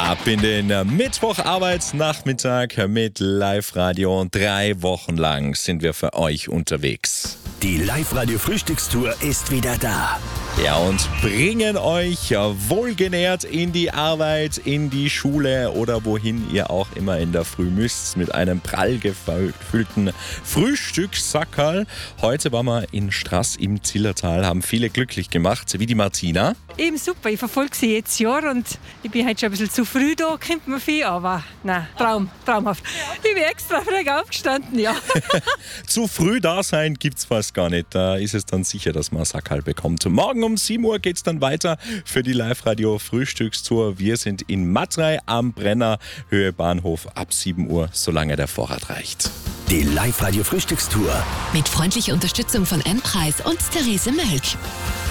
Ab in den Mittwocharbeitsnachmittag mit Live-Radio. 3 Wochen lang sind wir für euch unterwegs. Die Live-Radio-Frühstückstour ist wieder da. Ja, und bringen euch wohlgenährt in die Arbeit, in die Schule oder wohin ihr auch immer in der Früh müsst, mit einem prall gefüllten Frühstückssackerl. Heute waren wir in Straß im Zillertal, haben viele glücklich gemacht, wie die Martina. Eben super, ich verfolge sie jetzt Jahr und ich bin heute schon ein bisschen zu früh da, kommt mir viel, aber nein, traumhaft. Ich bin extra früh aufgestanden, ja. Zu früh da sein gibt's fast gar nicht, da ist es dann sicher, dass man ein Sackerl bekommt. Morgen um 7 Uhr geht's dann weiter für die Live-Radio-Frühstückstour. Wir sind in Matrei am Brenner, Höhe Bahnhof, ab 7 Uhr, solange der Vorrat reicht. Die Live-Radio-Frühstückstour. Mit freundlicher Unterstützung von M-Preis und Therese Mölk.